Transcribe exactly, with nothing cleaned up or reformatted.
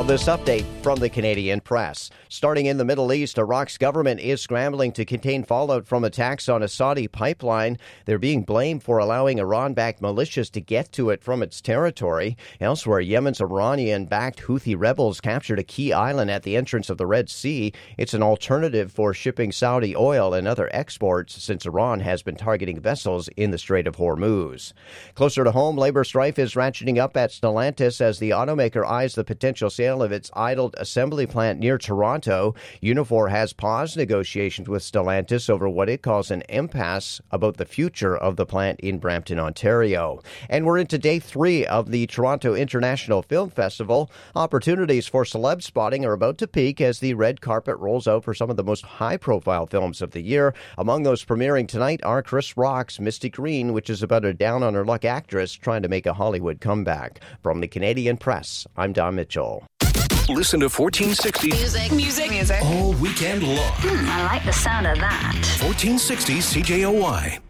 this update from the Canadian Press. Starting in the Middle East, Iraq's government is scrambling to contain fallout from attacks on a Saudi pipeline. They're being blamed for allowing Iran-backed militias to get to it from its territory. Elsewhere, Yemen's Iranian-backed Houthi rebels captured a key island at the entrance of the Red Sea. It's an alternative for shipping Saudi oil and other exports since Iran has been targeting vessels in the Strait of Hormuz. Closer to home, labor strife is ratcheting up at Stellantis as the automaker eyes the potential sale of its idled assembly plant near Toronto. Unifor has paused negotiations with Stellantis over what it calls an impasse about the future of the plant in Brampton, Ontario. And we're into day three of the Toronto International Film Festival. Opportunities for celeb spotting are about to peak as the red carpet rolls out for some of the most high-profile films of the year. Among those premiering tonight are Chris Rock's Mystic Green, which is about a down-on-her-luck actress trying to make a Hollywood comeback. From the Canadian Press, I'm Don Mitchell. Listen to fourteen sixty Music, music, music. all weekend long. Hmm, I like the sound of that. fourteen sixty C J O Y.